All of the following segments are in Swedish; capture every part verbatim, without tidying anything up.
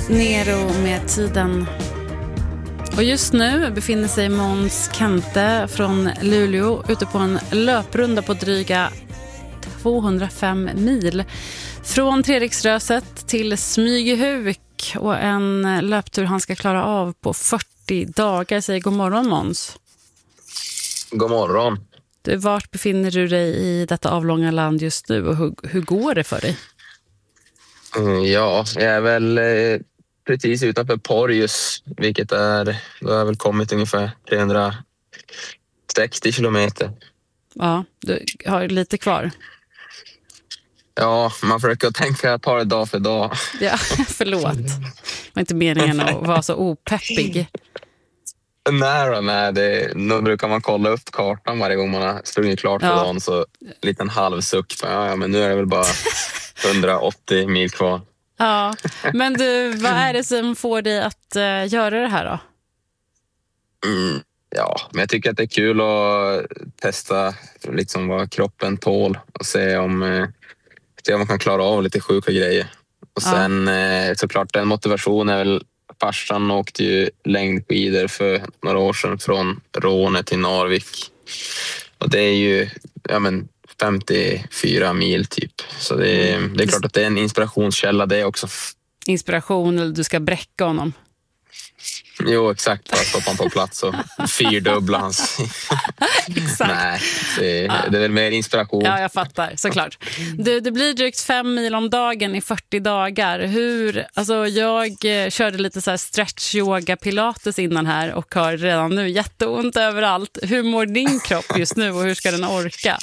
Nero med tiden. Och just nu befinner sig Måns Kante från Luleå ute på en löprunda på dryga tvåhundrafem mil. Från Treriksröset till Smygehuk och en löptur han ska klara av på fyrtio dagar. Säger god morgon Måns. God morgon. Du, vart befinner du dig i detta avlånga land just nu och hur, hur går det för dig? Mm, ja, jag är väl eh, precis utanför Porjus, vilket är, då har jag väl kommit ungefär trehundrasextio kilometer. Ja, du har lite kvar. Ja, man försöker tänka att ta det dag för dag. Ja, förlåt. Det var inte meningen att vara så opeppig. Nej då, nej. Det, då brukar man kolla upp kartan varje gång man har sprungit klart för Ja. dagen. Så en liten halvsuck. Ja, ja, men nu är det väl bara hundraåttio mil kvar. Ja, men du, vad är det som får dig att uh, göra det här då? Mm, ja, men jag tycker att det är kul att testa liksom vad kroppen tål och se om, eh, se om man kan klara av lite sjuka grejer. Och sen ja. eh, såklart den motivationen är väl, farsan åkte ju längdskidor för några år sedan från Råne till Narvik. Och det är ju ja, men femtiofyra mil typ. Så det är, det är klart att det är en inspirationskälla det också. Inspiration, eller du ska bräcka honom? Jo, exakt. Bara stoppa honom på plats och fyrdubbla hans. Exakt. Nej, det, ja. det är väl mer inspiration. Ja, jag fattar, såklart. Du, det blir drygt fem mil om dagen i fyrtio dagar. Hur, alltså jag eh, körde lite så här stretch yoga pilates innan här och har redan nu jätteont överallt. Hur mår din kropp just nu och hur ska den orka?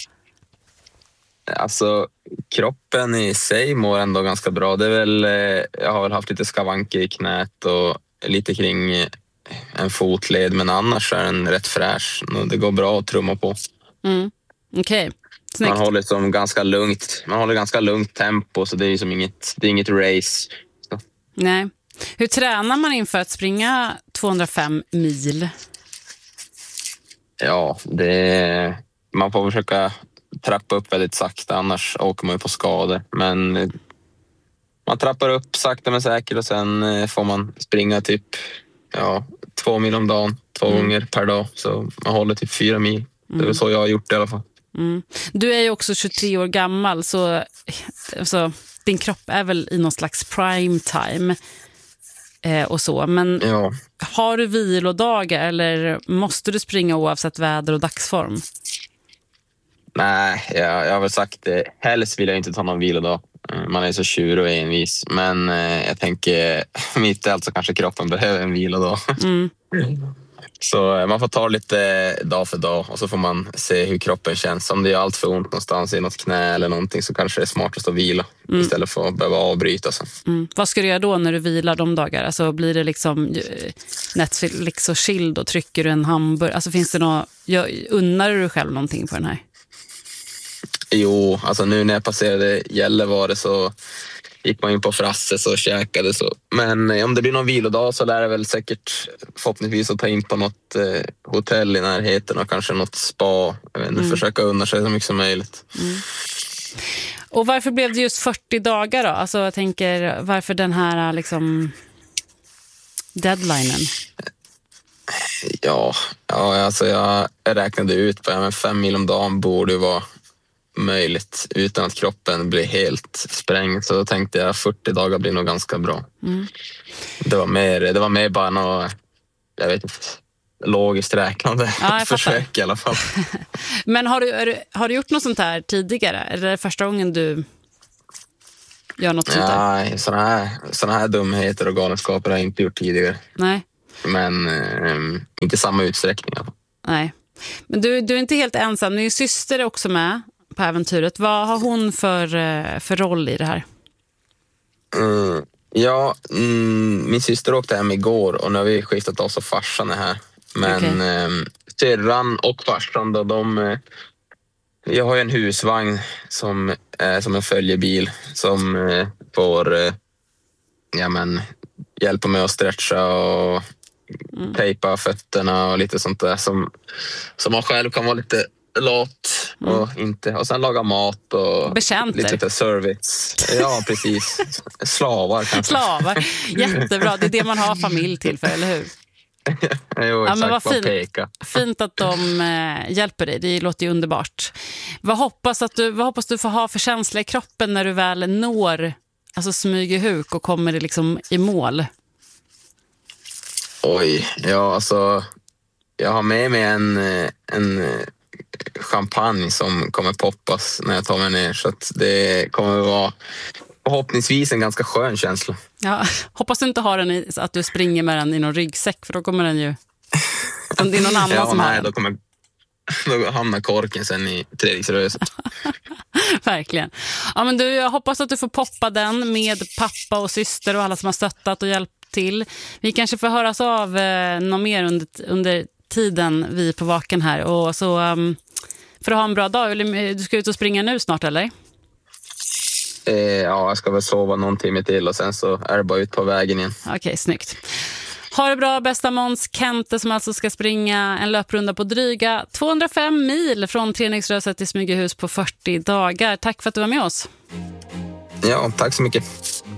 Alltså, kroppen i sig mår ändå ganska bra. Det är väl, jag har väl haft lite skavanker i knät och lite kring en fotled, men annars är den rätt fräsch. Det går bra att trumma på. Mm. Okej, okay. Man håller som ganska lugnt. Man håller ganska lugnt tempo, så det är ju som inget, det är inget race. Så. Nej. Hur tränar man inför att springa tvåhundrafem mil? Ja, det man får försöka trappa upp väldigt sakta, annars åker man ju på skador. Men man trappar upp sakta men säkert och sen får man springa typ ja, två mil om dagen, två mm. gånger per dag. Så man håller typ fyra mil. Mm. Det är så jag har gjort det i alla fall. Mm. Du är ju också tjugotre år gammal, så alltså, din kropp är väl i någon slags prime time eh, och så. Men ja. Har du vilodagar eller måste du springa oavsett väder och dagsform? Nej, jag, jag har väl sagt det. Helst vill jag inte ta någon vilodag. Man är så tjurig och envis. Men eh, jag tänker, mitt i allt så kanske kroppen behöver en vilodag. Mm. Så man får ta lite dag för dag och så får man se hur kroppen känns. Om det är allt för ont någonstans i något knä eller någonting så kanske det är smartast att vila mm. istället för att behöva avbryta. Så. Mm. Vad ska du göra då när du vilar de dagar? Alltså blir det liksom Netflix och chill då? Trycker du en hamburgare? Alltså finns det något, unnar du själv någonting på den här? Jo, alltså nu när jag passerade Gällivare så gick man in på Frasses och käkade så. Men om det blir någon vilodag så lär det väl säkert förhoppningsvis att ta in på något eh, hotell i närheten och kanske något spa. Jag vet inte, mm. försöka unna sig så mycket som möjligt. Mm. Och varför blev det just fyrtio dagar då? Alltså jag tänker, varför den här liksom deadlinen? Ja, ja alltså jag räknade ut på ja, fem mil om dagen borde ju vara möjligt utan att kroppen blir helt sprängd. Så då tänkte jag fyrtio dagar blir nog ganska bra. Mm. Det var mer, det var mer bara något, jag vet inte, logiskt räknande ja, försök i alla fall. Men har du, har du gjort något sånt här tidigare? Eller är det första gången du gör något sånt där? Nej, sådana här, såna här dumheter och galenskaper har jag inte gjort tidigare. Nej. Men eh, inte samma utsträckning. Nej. Men du, du är inte helt ensam. Din syster är också med på äventyret. Vad har hon för, för roll i det här? Mm, ja, mm, min syster åkte hem igår och nu har vi skiftat oss och farsan är här. Men okay. eh, syrran och farsan då, de... Eh, jag har ju en husvagn som är som en följebil som eh, får eh, ja, men, hjälpa mig att stretcha och mm. tejpa fötterna och lite sånt där som, som man själv kan vara lite lat och mm. inte. Och sen laga mat och betjänter. Lite service. Ja, precis. Slavar kanske. Slavar. Jättebra. Det är det man har familj till för, eller hur? Jo, exakt. Ja, men vad fint. Peka. Fint att de eh, hjälper dig. Det låter ju underbart. Vad hoppas, att du, vad hoppas du får ha för känsla i kroppen när du väl når alltså Smygehuk och kommer liksom i mål? Oj, ja alltså jag har med mig en, en champagne som kommer poppas när jag tar mig ner, så att det kommer vara förhoppningsvis en ganska skön känsla. Ja, hoppas du inte har den i, att du springer med den i någon ryggsäck, för då kommer den ju... Det är någon annan ja, som nej, har den. Då, kommer, då hamnar korken sen i träningsröset. Verkligen. Ja, men du, jag hoppas att du får poppa den med pappa och syster och alla som har stöttat och hjälpt till. Vi kanske får höras av eh, något mer under, under tiden vi är på vaken här. Och så um, för att ha en bra dag. Du ska ut och springa nu snart, eller? Eh, ja, jag ska väl sova någon timme till och sen så är det bara ut på vägen igen. Okej, okay, snyggt. Ha det bra, bästa Måns Kente, som alltså ska springa en löprunda på dryga tvåhundrafem mil från träningsröset till Smygehus på fyrtio dagar. Tack för att du var med oss. Ja, tack så mycket.